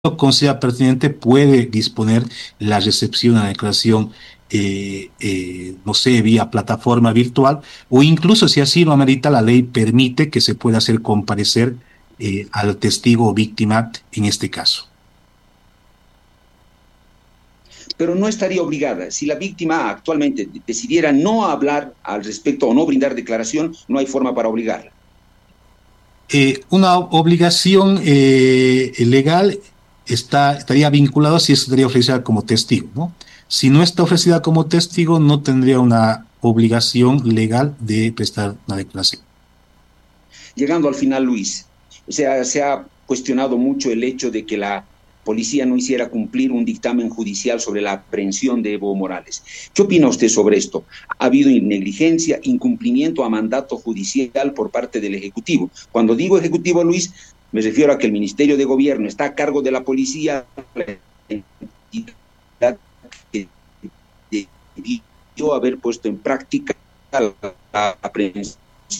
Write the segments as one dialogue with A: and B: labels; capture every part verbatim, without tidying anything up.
A: lo considera pertinente, puede disponer la recepción de la declaración, eh, eh, no sé, vía plataforma virtual, o incluso si así lo amerita, la ley permite que se pueda hacer comparecer eh, al testigo o víctima en este caso.
B: Pero no estaría obligada. Si la víctima actualmente decidiera no hablar al respecto o no brindar declaración, no hay forma para obligarla.
A: Eh, una obligación eh, legal está, estaría vinculada si estaría ofrecida como testigo, ¿no? Si no está ofrecida como testigo, no tendría una obligación legal de prestar una declaración.
B: Llegando al final, Luis, o sea, se ha cuestionado mucho el hecho de que la policía no hiciera cumplir un dictamen judicial sobre la aprehensión de Evo Morales. ¿Qué opina usted sobre esto? ¿Ha habido negligencia, incumplimiento a mandato judicial por parte del Ejecutivo? Cuando digo Ejecutivo, Luis, me refiero a que el Ministerio de Gobierno está a cargo de la policía, la entidad que debió haber puesto en práctica la aprehensión.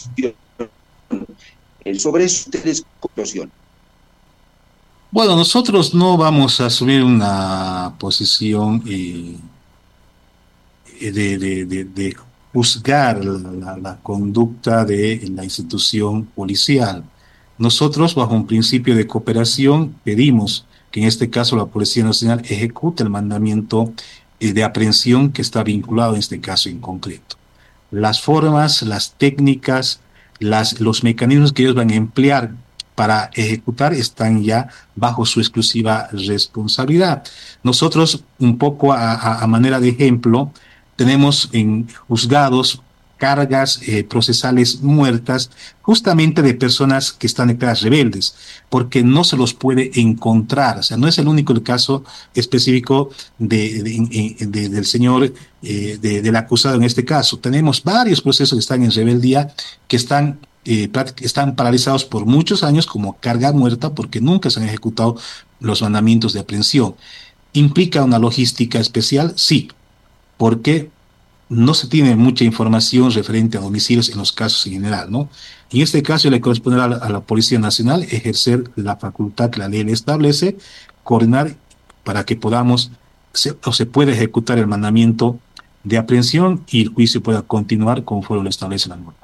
B: Sobre eso, ustedes, conclusión.
A: Bueno, nosotros no vamos a asumir una posición eh, de, de, de, de juzgar la, la, la conducta de la institución policial. Nosotros, bajo un principio de cooperación, pedimos que en este caso la Policía Nacional ejecute el mandamiento eh, de aprehensión que está vinculado en este caso en concreto. Las formas, las técnicas, las, los mecanismos que ellos van a emplear para ejecutar están ya bajo su exclusiva responsabilidad. Nosotros, un poco a, a, a manera de ejemplo, tenemos en juzgados cargas eh, procesales muertas justamente de personas que están declaradas rebeldes, porque no se los puede encontrar. O sea, no es el único el caso específico de, de, de, de, del señor, eh, de, del acusado en este caso. Tenemos varios procesos que están en rebeldía, que están, eh, están paralizados por muchos años como carga muerta, porque nunca se han ejecutado los mandamientos de aprehensión. ¿Implica una logística especial? Sí, porque no se tiene mucha información referente a domicilios en los casos en general, ¿no? En este caso le corresponderá a la, a la Policía Nacional ejercer la facultad que la ley le establece, coordinar para que podamos se, o se pueda ejecutar el mandamiento de aprehensión y el juicio pueda continuar conforme lo establece la norma.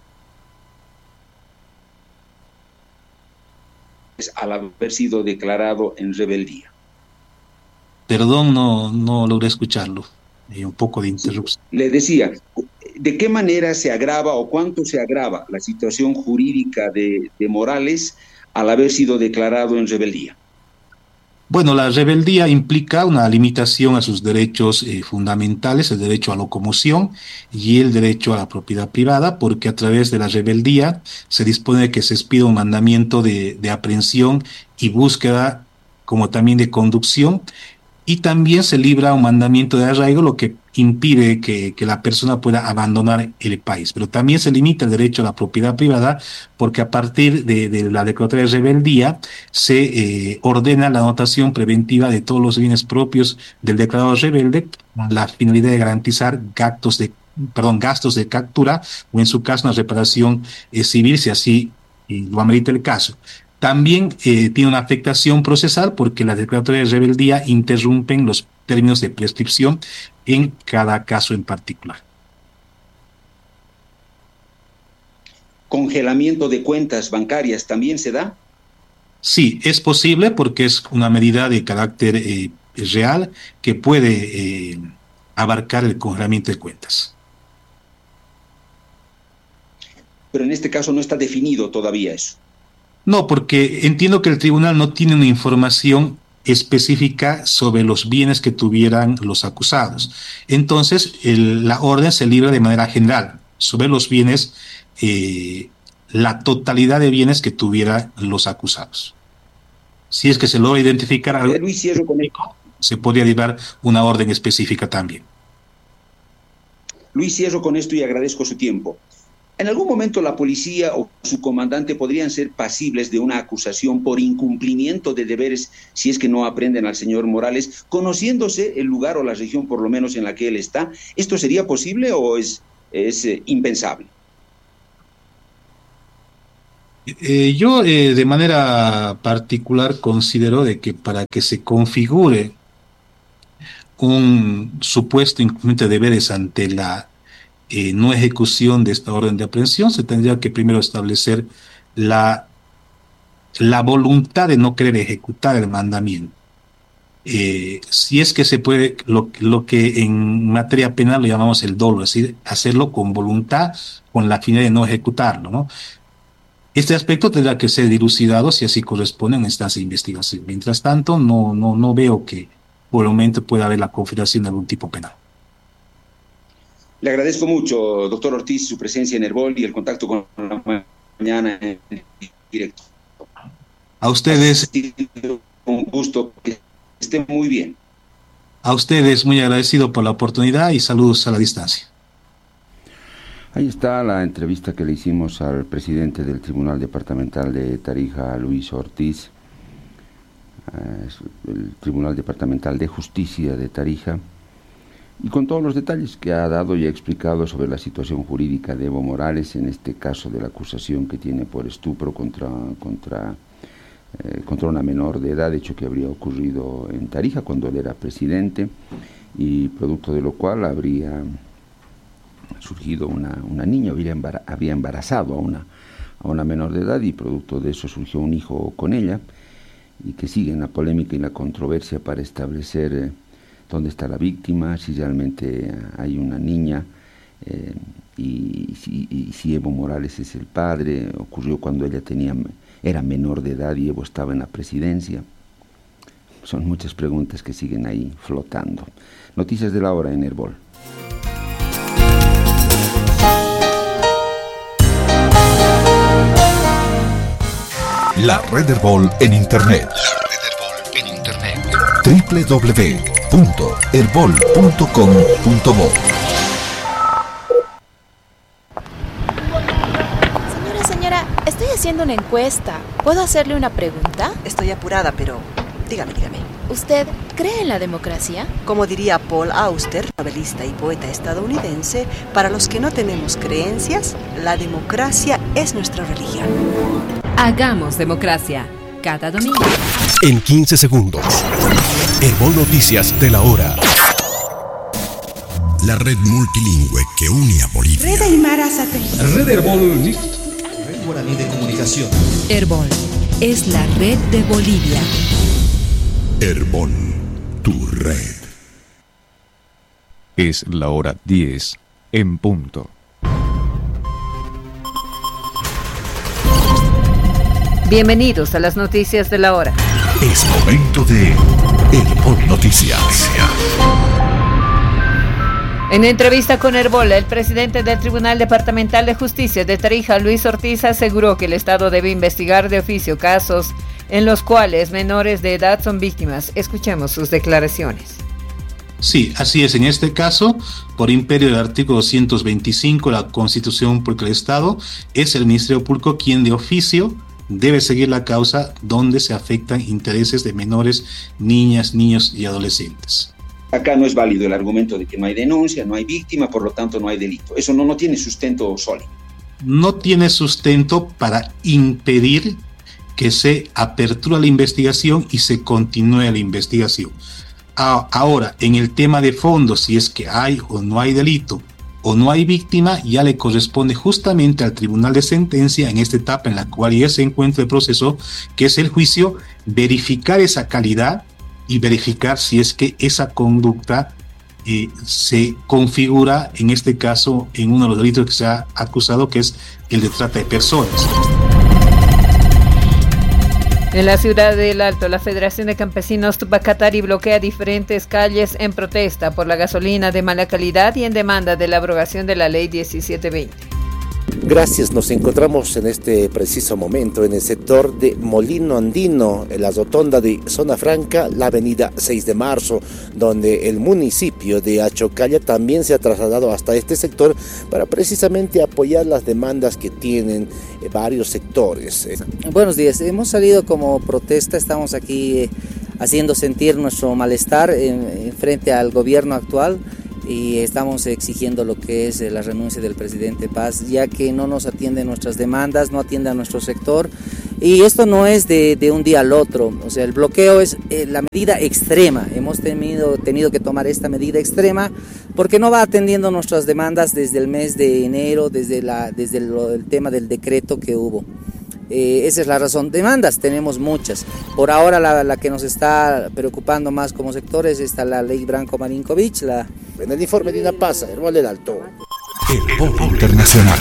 B: Al haber sido declarado en rebeldía.
A: Perdón, no, no logré escucharlo. Hay un poco de
B: Sí,
A: interrupción.
B: le decía, ¿de qué manera se agrava o cuánto se agrava la situación jurídica de, de Morales al haber sido declarado en rebeldía?
A: Bueno, la rebeldía implica una limitación a sus derechos eh, fundamentales, el derecho a locomoción y el derecho a la propiedad privada, porque a través de la rebeldía se dispone de que se expida un mandamiento de, de aprehensión y búsqueda, como también de conducción, y también se libra un mandamiento de arraigo, lo que impide que, que la persona pueda abandonar el país. Pero también se limita el derecho a la propiedad privada, porque a partir de, de la declaratoria de rebeldía se eh, ordena la anotación preventiva de todos los bienes propios del declarado rebelde, con la finalidad de garantizar gastos de, perdón, gastos de captura o en su caso una reparación eh, civil, si así eh, lo amerita el caso. También eh, tiene una afectación procesal porque las declaratorias de rebeldía interrumpen los términos de prescripción en cada caso en particular.
B: ¿Congelamiento de cuentas bancarias también se da?
A: Sí, es posible porque es una medida de carácter eh, real que puede eh, abarcar el congelamiento de cuentas.
B: Pero en este caso no está definido todavía eso.
A: No, porque entiendo que el tribunal no tiene una información específica sobre los bienes que tuvieran los acusados. Entonces, el, la orden se libra de manera general sobre los bienes, eh, la totalidad de bienes que tuvieran los acusados. Si es que se logra identificar algo,
B: Eh, Luis, cierro con esto.
A: se podría librar una orden específica también.
B: Luis, cierro con esto y agradezco su tiempo. ¿En algún momento la policía o su comandante podrían ser pasibles de una acusación por incumplimiento de deberes si es que no aprenden al señor Morales, conociéndose el lugar o la región por lo menos en la que él está? ¿Esto sería posible o es, es eh, impensable?
A: Eh, yo eh, de manera particular considero de que para que se configure un supuesto incumplimiento de deberes ante la eh, no ejecución de esta orden de aprehensión, se tendría que primero establecer la, la voluntad de no querer ejecutar el mandamiento. Eh, si es que se puede, lo, lo que en materia penal lo llamamos el dolo, es decir, hacerlo con voluntad, con la finalidad de no ejecutarlo, ¿no? Este aspecto tendrá que ser dilucidado si así corresponde a una instancia de investigación. Mientras tanto, no, no, no veo que por el momento pueda haber la configuración de algún tipo penal.
B: Le agradezco mucho, doctor Ortiz, su presencia en Herbol y el contacto con la mañana en directo.
A: A ustedes.
B: Ha sido un gusto, que esté muy bien.
A: A ustedes muy agradecido por la oportunidad y saludos a la distancia.
C: Ahí está la entrevista que le hicimos al presidente del Tribunal Departamental de Tarija, Luis Ortiz, el Tribunal Departamental de Justicia de Tarija, y con todos los detalles que ha dado y ha explicado sobre la situación jurídica de Evo Morales, en este caso de la acusación que tiene por estupro contra, contra, eh, contra una menor de edad, hecho que habría ocurrido en Tarija cuando él era presidente, y producto de lo cual habría surgido una, una niña, había, embar había embarazado a una, a una menor de edad, y producto de eso surgió un hijo con ella, y que sigue en la polémica y la controversia para establecer eh, dónde está la víctima, si realmente hay una niña, eh, y, si, y si Evo Morales es el padre. Ocurrió cuando ella tenía, era menor de edad y Evo estaba en la presidencia. Son muchas preguntas que siguen ahí flotando. Noticias de la hora en Herbol.
D: La Red Herbol en Internet. La Red Herbol en Internet. doble u doble u doble u punto herbol punto com punto bo.
E: Señora, señora, estoy haciendo una encuesta. ¿Puedo hacerle una pregunta?
F: Estoy apurada, pero dígame, dígame.
E: ¿Usted cree en la democracia?
F: Como diría Paul Auster, novelista y poeta estadounidense, para los que no tenemos creencias, la democracia es nuestra religión.
G: Hagamos democracia. Cada domingo.
D: En quince segundos. Herbol Noticias de la hora. La red multilingüe que une a Bolivia.
H: Red Aymara Satélite.
I: Red Herbol. Red Guaraní de Comunicación.
G: Herbol es la red de Bolivia.
D: Herbol, tu red.
J: Es la hora diez en punto.
G: Bienvenidos a las noticias de la hora.
D: Es momento de Herbol Noticias.
G: En entrevista con Herbol, el presidente del Tribunal Departamental de Justicia de Tarija, Luis Ortiz, aseguró que el Estado debe investigar de oficio casos en los cuales menores de edad son víctimas. Escuchemos sus declaraciones.
A: Sí, así es. En este caso, por imperio del artículo doscientos veinticinco de la Constitución Pública del Estado, es el Ministerio Público quien de oficio debe seguir la causa donde se afectan intereses de menores, niñas, niños y adolescentes.
B: Acá no es válido el argumento de que no hay denuncia, no hay víctima, por lo tanto no hay delito. Eso no, no tiene sustento sólido.
A: No tiene sustento para impedir que se apertura la investigación y se continúe la investigación. Ahora, en el tema de fondo, si es que hay o no hay delito, o no hay víctima, ya le corresponde justamente al tribunal de sentencia, en esta etapa en la cual ya se encuentra el proceso, que es el juicio, verificar esa calidad y verificar si es que esa conducta eh, se configura, en este caso, en uno de los delitos que se ha acusado, que es el de trata de personas.
G: En la ciudad del Alto, la Federación de Campesinos Tupacatari bloquea diferentes calles en protesta por la gasolina de mala calidad y en demanda de la abrogación de la ley diecisiete veinte.
K: Gracias, nos encontramos en este preciso momento en el sector de Molino Andino, en la rotonda de Zona Franca, la avenida seis de marzo, donde el municipio de Achocalla también se ha trasladado hasta este sector para precisamente apoyar las demandas que tienen varios sectores.
L: Buenos días, hemos salido como protesta, estamos aquí haciendo sentir nuestro malestar en, en frente al gobierno actual. y estamos exigiendo lo que es la renuncia del presidente Paz, ya que no nos atiende nuestras demandas, no atiende a nuestro sector, y esto no es de, de un día al otro. O sea, el bloqueo es eh, la medida extrema. Hemos tenido, tenido que tomar esta medida extrema porque no va atendiendo nuestras demandas desde el mes de enero, desde, la, desde el, el tema del decreto que hubo. Eh, esa es la razón. Demandas tenemos muchas. Por ahora la, la que nos está preocupando más como sector es esta, la ley Branco-Marinkovic. La...
K: En el informe de Inapasa, Herbol del Alto.
D: Herbol Internacional.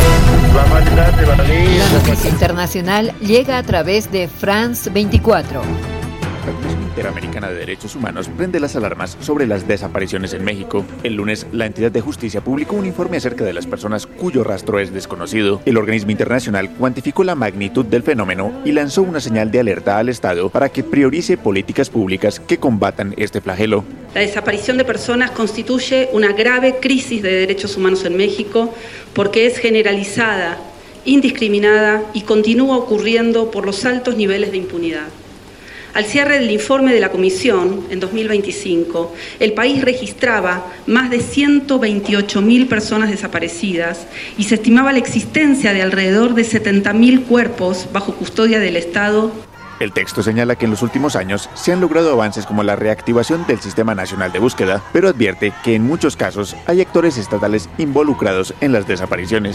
G: La noticia internacional llega a través de France veinticuatro.
H: La Comisión Interamericana de Derechos Humanos prende las alarmas sobre las desapariciones en México. El lunes, la entidad de justicia publicó un informe acerca de las personas cuyo rastro es desconocido. El organismo internacional cuantificó la magnitud del fenómeno y lanzó una señal de alerta al Estado para que priorice políticas públicas que combatan este flagelo.
M: La desaparición de personas constituye una grave crisis de derechos humanos en México porque es generalizada, indiscriminada y continúa ocurriendo por los altos niveles de impunidad. Al cierre del informe de la Comisión, en dos mil veinticinco, el país registraba más de ciento veintiocho mil personas desaparecidas y se estimaba la existencia de alrededor de setenta mil cuerpos bajo custodia del Estado.
H: El texto señala que en los últimos años se han logrado avances como la reactivación del Sistema Nacional de Búsqueda, pero advierte que en muchos casos hay actores estatales involucrados en las desapariciones.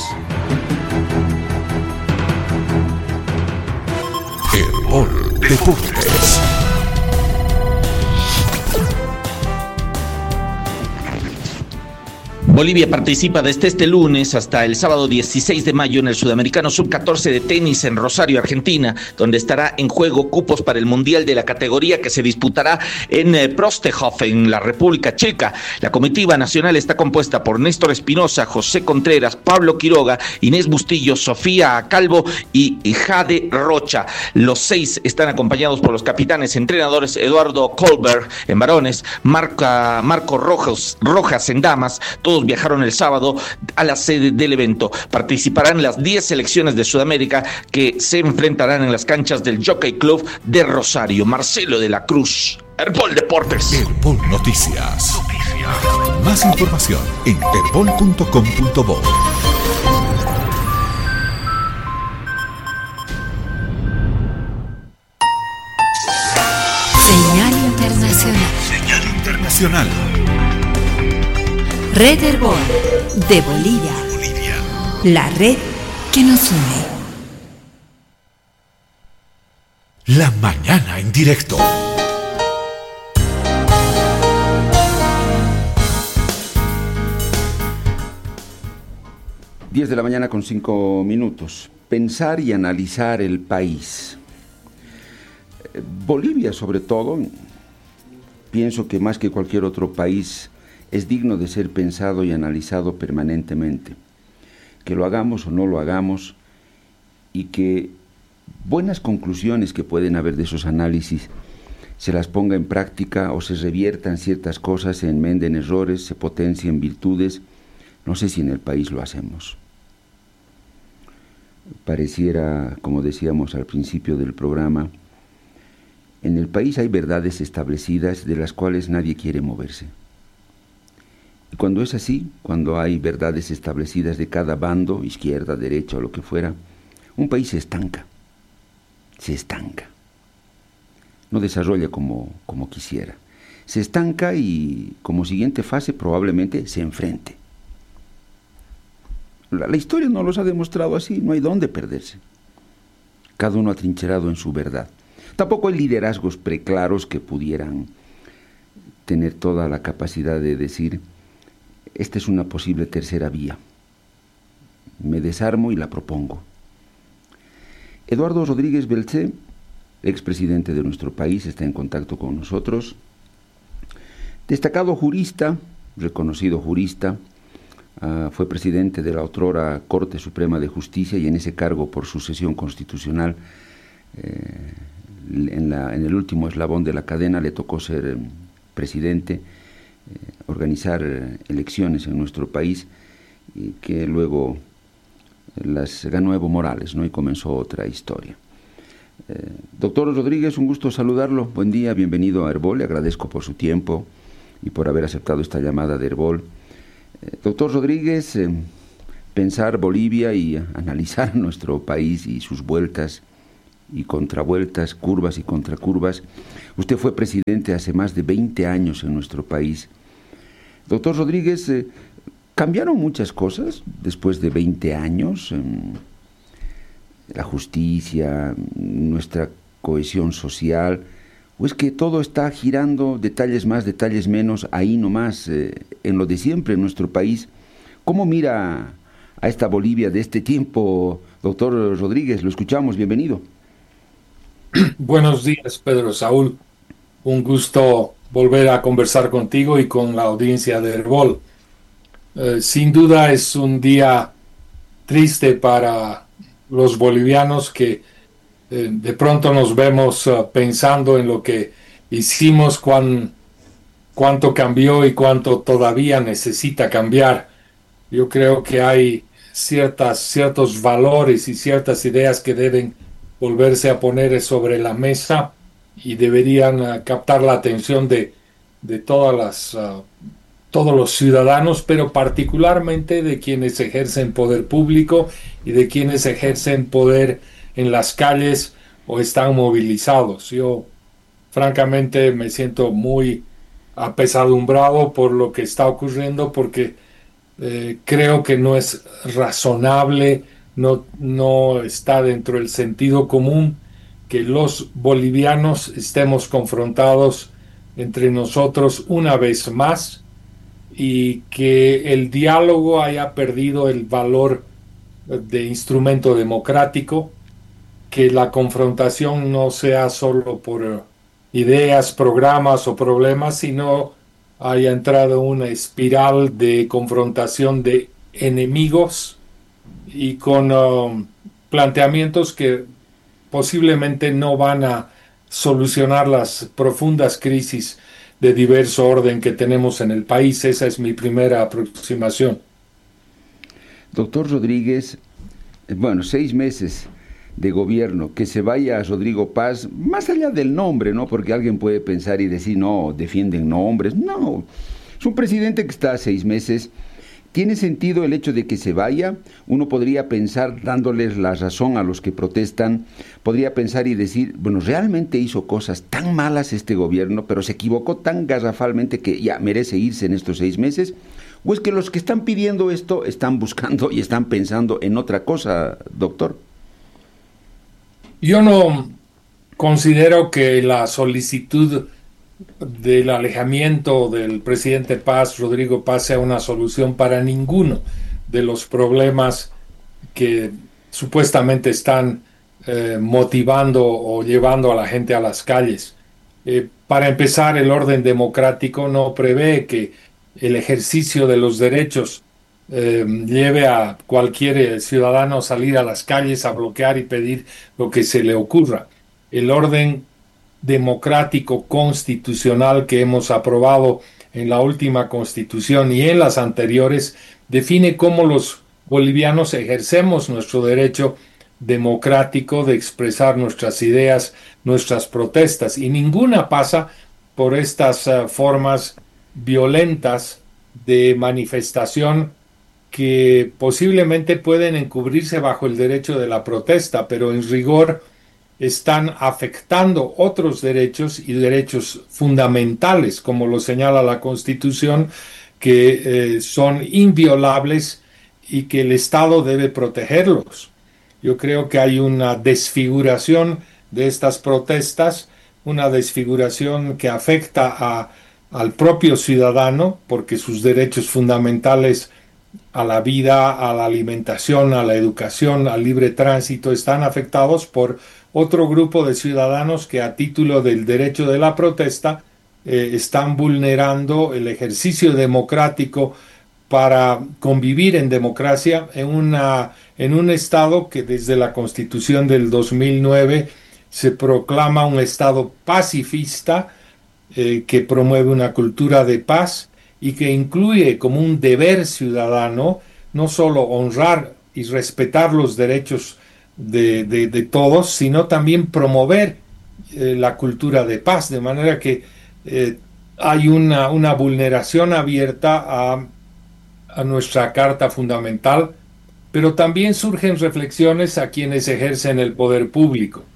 D: Herbol Deportes.
N: Bolivia participa desde este lunes hasta el sábado dieciséis de mayo en el Sudamericano sub catorce de tenis en Rosario, Argentina, donde estará en juego cupos para el Mundial de la categoría que se disputará en eh, Prostejov, en la República Checa. La comitiva nacional está compuesta por Néstor Espinosa, José Contreras, Pablo Quiroga, Inés Bustillo, Sofía Calvo y Jade Rocha. Los seis están acompañados por los capitanes entrenadores Eduardo Colbert en varones, Marca, Marco Rojas, Rojas en damas. Todos viajaron el sábado a la sede del evento. Participarán las diez selecciones de Sudamérica que se enfrentarán en las canchas del Jockey Club de Rosario. Marcelo de la Cruz, Herbol Deportes.
D: Herbol Noticias. Noticias. Más información en herbol punto com punto bo.
O: Señal internacional.
D: Señal internacional.
O: Red Herbol de Bolivia.
D: Bolivia.
O: La red que nos une.
D: La mañana en directo.
C: diez de la mañana con cinco minutos. Pensar y analizar el país. Bolivia, sobre todo, pienso que más que cualquier otro país, es digno de ser pensado y analizado permanentemente. Que lo hagamos o no lo hagamos, y que buenas conclusiones que pueden haber de esos análisis se las ponga en práctica o se reviertan ciertas cosas, se enmenden errores, se potencien virtudes. No sé si en el país lo hacemos. Pareciera, como decíamos al principio del programa, en el país hay verdades establecidas de las cuales nadie quiere moverse. Y cuando es así, cuando hay verdades establecidas de cada bando, izquierda, derecha o lo que fuera, un país se estanca, se estanca. No desarrolla como, como quisiera. Se estanca y como siguiente fase probablemente se enfrente. La, la historia no los ha demostrado así, no hay dónde perderse. Cada uno atrincherado en su verdad. Tampoco hay liderazgos preclaros que pudieran tener toda la capacidad de decir: esta es una posible tercera vía. Me desarmo y la propongo. Eduardo Rodríguez Belcé, expresidente de nuestro país, está en contacto con nosotros. Destacado jurista, reconocido jurista, uh, fue presidente de la otrora Corte Suprema de Justicia y en ese cargo por sucesión constitucional, eh, en, la, en el último eslabón de la cadena le tocó ser eh, presidente, Eh, organizar eh, elecciones en nuestro país, y que luego eh, las ganó Evo Morales, ¿no? Y comenzó otra historia. Eh, doctor Rodríguez, un gusto saludarlo. Buen día, bienvenido a Herbol, le agradezco por su tiempo y por haber aceptado esta llamada de Herbol. Eh, doctor Rodríguez, eh, pensar Bolivia y analizar nuestro país y sus vueltas y contravueltas, curvas y contracurvas. Usted fue presidente hace más de veinte años en nuestro país. Doctor Rodríguez, eh, ¿cambiaron muchas cosas después de veinte años? Eh, la justicia, nuestra cohesión social, ¿o es que todo está girando, detalles más, detalles menos, ahí nomás, eh, en lo de siempre en nuestro país? ¿Cómo mira a esta Bolivia de este tiempo, doctor Rodríguez? Lo escuchamos, bienvenido.
P: Buenos días, Pedro Saúl. Un gusto volver a conversar contigo y con la audiencia de Herbol. Eh, sin duda es un día triste para los bolivianos que eh, de pronto nos vemos uh, pensando en lo que hicimos, cuán, cuánto cambió y cuánto todavía necesita cambiar. Yo creo que hay ciertas, ciertos valores y ciertas ideas que deben volverse a poner sobre la mesa y deberían uh, captar la atención de, de todas las, uh, todos los ciudadanos, pero particularmente de quienes ejercen poder público y de quienes ejercen poder en las calles o están movilizados. Yo francamente me siento muy apesadumbrado por lo que está ocurriendo, porque eh, creo que no es razonable, no, no está dentro del sentido común que los bolivianos estemos confrontados entre nosotros una vez más y que el diálogo haya perdido el valor de instrumento democrático, que la confrontación no sea solo por ideas, programas o problemas, sino haya entrado una espiral de confrontación de enemigos y con um, planteamientos que posiblemente no van a solucionar las profundas crisis de diverso orden que tenemos en el país. Esa es mi primera aproximación.
C: Doctor Rodríguez, bueno, seis meses de gobierno, que se vaya Rodrigo Paz, más allá del nombre, ¿no? Porque alguien puede pensar y decir, no, defienden nombres. No, es un presidente que está seis meses. ¿Tiene sentido el hecho de que se vaya? Uno podría pensar, dándoles la razón a los que protestan, podría pensar y decir, bueno, realmente hizo cosas tan malas este gobierno, pero se equivocó tan garrafalmente que ya merece irse en estos seis meses. ¿O es que los que están pidiendo esto están buscando y están pensando en otra cosa, doctor?
P: Yo no considero que la solicitud del alejamiento del presidente Paz, Rodrigo Paz, sea una solución para ninguno de los problemas que supuestamente están eh, motivando o llevando a la gente a las calles. Eh, para empezar, el orden democrático no prevé que el ejercicio de los derechos eh, lleve a cualquier ciudadano a salir a las calles a bloquear y pedir lo que se le ocurra. El orden democrático constitucional que hemos aprobado en la última constitución y en las anteriores define cómo los bolivianos ejercemos nuestro derecho democrático de expresar nuestras ideas, nuestras protestas, y ninguna pasa por estas uh, formas violentas de manifestación que posiblemente pueden encubrirse bajo el derecho de la protesta, pero en rigor están afectando otros derechos y derechos fundamentales, como lo señala la Constitución, que eh, son inviolables y que el Estado debe protegerlos. Yo creo que hay una desfiguración de estas protestas, una desfiguración que afecta a, al propio ciudadano, porque sus derechos fundamentales a la vida, a la alimentación, a la educación, al libre tránsito, están afectados por otro grupo de ciudadanos que a título del derecho de la protesta eh, están vulnerando el ejercicio democrático para convivir en democracia en, una, en un Estado que desde la Constitución del dos mil nueve se proclama un Estado pacifista eh, que promueve una cultura de paz y que incluye como un deber ciudadano no solo honrar y respetar los derechos De, de, de todos, sino también promover eh, la cultura de paz, de manera que eh, hay una, una vulneración abierta a, a nuestra Carta Fundamental, pero también surgen reflexiones a quienes ejercen el poder público.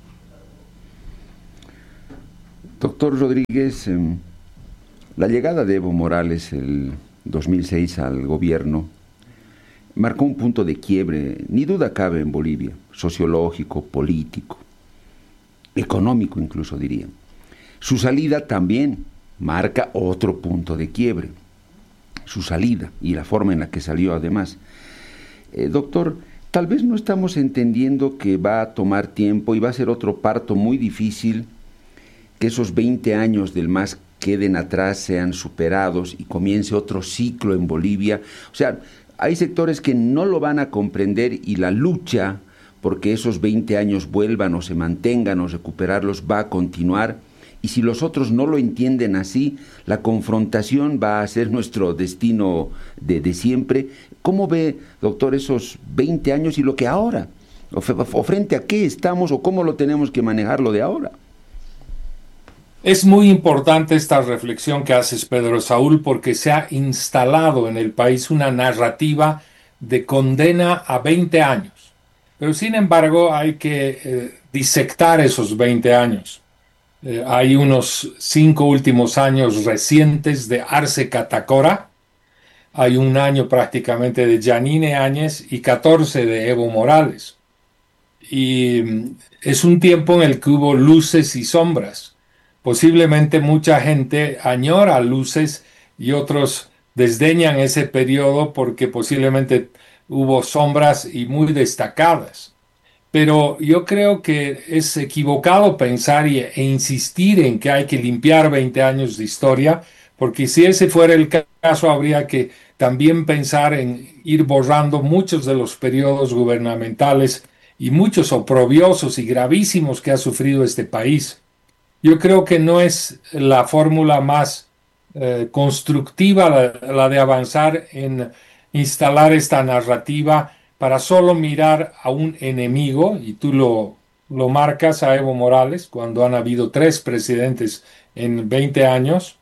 C: Doctor Rodríguez, eh, la llegada de Evo Morales el dos mil seis al gobierno marcó un punto de quiebre, ni duda cabe, en Bolivia, sociológico, político, económico incluso diría. Su salida también marca otro punto de quiebre, su salida y la forma en la que salió además. Eh, doctor, tal vez no estamos entendiendo que va a tomar tiempo y va a ser otro parto muy difícil, que esos veinte años del M A S queden atrás, sean superados y comience otro ciclo en Bolivia. O sea, hay sectores que no lo van a comprender y la lucha porque esos veinte años vuelvan o se mantengan o recuperarlos va a continuar. Y si los otros no lo entienden así, la confrontación va a ser nuestro destino de, de siempre. ¿Cómo ve, doctor, esos veinte años y lo que ahora? O, o frente a qué estamos o cómo lo tenemos que manejar lo de ahora?
P: Es muy importante esta reflexión que haces, Pedro Saúl, porque se ha instalado en el país una narrativa de condena a veinte años. Pero sin embargo hay que eh, disectar esos veinte años. Eh, hay unos cinco últimos años recientes de Arce Catacora, hay un año prácticamente de Yanine Áñez y catorce de Evo Morales. Y es un tiempo en el que hubo luces y sombras. Posiblemente mucha gente añora luces y otros desdeñan ese periodo porque posiblemente hubo sombras y muy destacadas. Pero yo creo que es equivocado pensar y, e insistir en que hay que limpiar veinte años de historia, porque si ese fuera el caso habría que también pensar en ir borrando muchos de los periodos gubernamentales y muchos oprobiosos y gravísimos que ha sufrido este país. Yo creo que no es la fórmula más eh, constructiva la, la de avanzar en instalar esta narrativa para solo mirar a un enemigo, y tú lo, lo marcas a Evo Morales, cuando han habido tres presidentes en veinte años,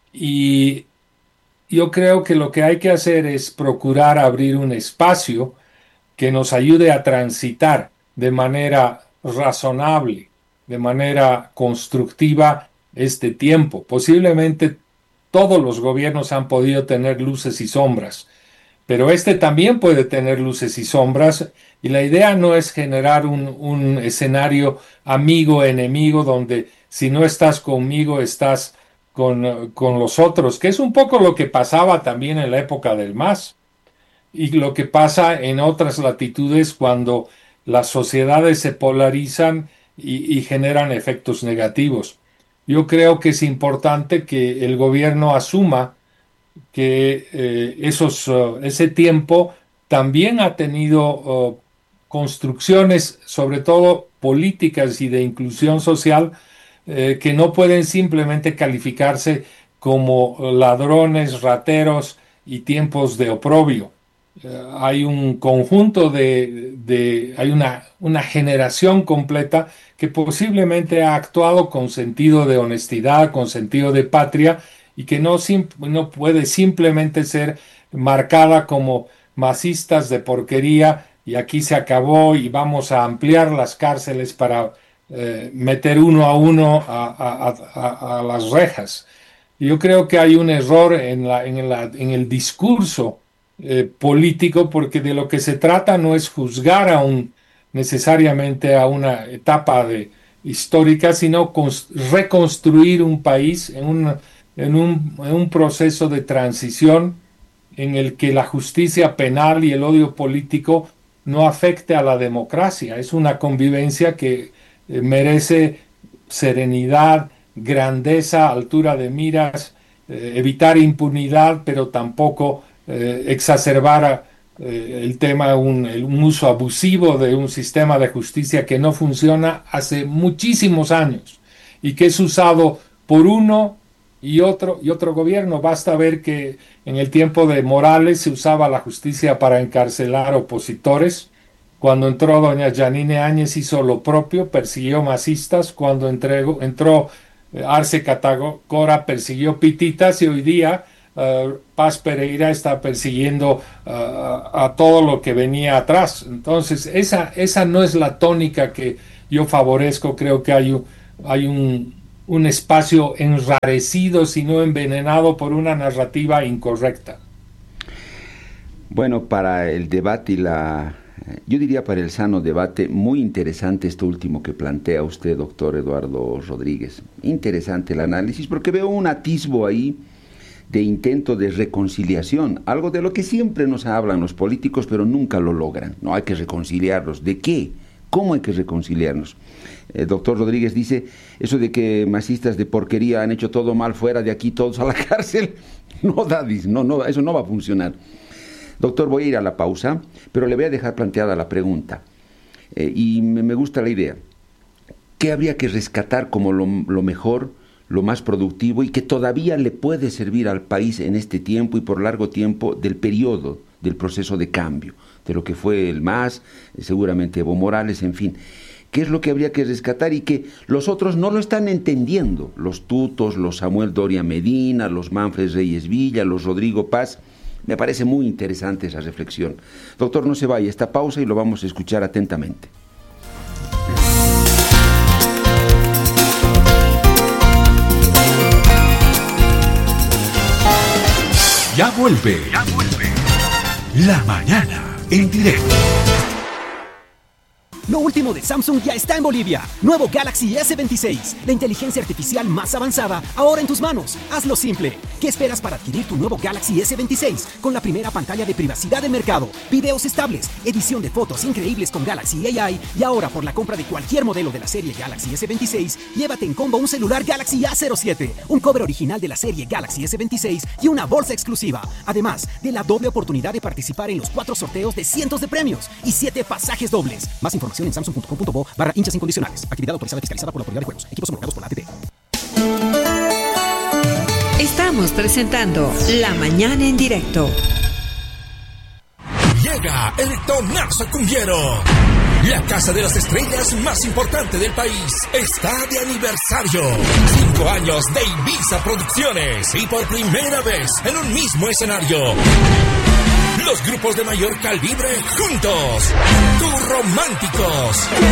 P: y yo creo que lo que hay que hacer es procurar abrir un espacio que nos ayude a transitar de manera razonable, de manera constructiva este tiempo. Posiblemente todos los gobiernos han podido tener luces y sombras, pero este también puede tener luces y sombras, y la idea no es generar un, un escenario amigo-enemigo donde si no estás conmigo estás con, con los otros, que es un poco lo que pasaba también en la época del M A S y lo que pasa en otras latitudes cuando las sociedades se polarizan y, y generan efectos negativos. Yo creo que es importante que el gobierno asuma que eh, esos, uh, ese tiempo también ha tenido uh, construcciones, sobre todo políticas y de inclusión social, eh, que no pueden simplemente calificarse como ladrones, rateros y tiempos de oprobio. Uh, hay un conjunto de, de hay una, una generación completa que posiblemente ha actuado con sentido de honestidad, con sentido de patria, y que no, no puede simplemente ser marcada como masistas de porquería y aquí se acabó y vamos a ampliar las cárceles para eh, meter uno a uno a, a, a, a las rejas. Yo creo que hay un error en, la, en, la, en el discurso eh, político, porque de lo que se trata no es juzgar a un, necesariamente a una etapa de, histórica, sino reconstruir un país en un En un, en un proceso de transición en el que la justicia penal y el odio político no afecte a la democracia. Es una convivencia que eh, merece serenidad, grandeza, altura de miras, eh, evitar impunidad, pero tampoco eh, exacerbar eh, el tema, un, el, un uso abusivo de un sistema de justicia que no funciona hace muchísimos años y que es usado por uno y otro, y otro gobierno. Basta ver que en el tiempo de Morales se usaba la justicia para encarcelar opositores. Cuando entró doña Yanine Áñez hizo lo propio, persiguió masistas. Cuando entregó, entró Arce Catacora persiguió pititas y hoy día uh, Paz Pereira está persiguiendo uh, a todo lo que venía atrás. Entonces, esa, esa no es la tónica que yo favorezco. Creo que hay un, hay un, un espacio enrarecido, sino envenenado por una narrativa incorrecta.
C: Bueno, para el debate y la... Yo diría para el sano debate, muy interesante esto último que plantea usted, doctor Eduardo Rodríguez. Interesante el análisis, porque veo un atisbo ahí de intento de reconciliación, algo de lo que siempre nos hablan los políticos, pero nunca lo logran. No hay que reconciliarlos. ¿De qué? ¿Cómo hay que reconciliarnos? El doctor Rodríguez dice, eso de que masistas de porquería han hecho todo mal, fuera de aquí, todos a la cárcel. No, Dadis, no, no, eso no va a funcionar. Doctor, voy a ir a la pausa, pero le voy a dejar planteada la pregunta. Eh, y me, me gusta la idea. ¿Qué habría que rescatar como lo, lo mejor, lo más productivo y que todavía le puede servir al país en este tiempo y por largo tiempo del periodo del proceso de cambio, de lo que fue el M A S, seguramente Evo Morales, en fin? ¿Qué es lo que habría que rescatar y que los otros no lo están entendiendo? Los Tutos, los Samuel Doria Medina, los Manfred Reyes Villa, los Rodrigo Paz. Me parece muy interesante esa reflexión. Doctor, no se vaya, esta pausa y lo vamos a escuchar atentamente.
D: Ya vuelve, ya vuelve. La mañana en directo.
Q: Lo último de Samsung ya está en Bolivia. Nuevo Galaxy ese veintiséis. La inteligencia artificial más avanzada, ahora en tus manos. Hazlo simple. ¿Qué esperas para adquirir tu nuevo Galaxy ese veintiséis? Con la primera pantalla de privacidad del mercado, videos estables, edición de fotos increíbles con Galaxy A I y ahora por la compra de cualquier modelo de la serie Galaxy ese veintiséis, llévate en combo un celular Galaxy A cero siete, un cover original de la serie Galaxy ese veintiséis y una bolsa exclusiva. Además de la doble oportunidad de participar en los cuatro sorteos de cientos de premios y siete pasajes dobles. Más información en samsung punto com punto bo barra hinchas incondicionales. Actividad autorizada y fiscalizada por la Autoridad de Juegos. Equipos homologados por la A T T.
O: Estamos presentando La Mañana en Directo.
R: Llega el Tonazo Cumbiero. La Casa de las Estrellas más importante del país está de aniversario. Cinco años de Ibiza Producciones y por primera vez en un mismo escenario. Los grupos de mayor calibre juntos. Tu Románticos.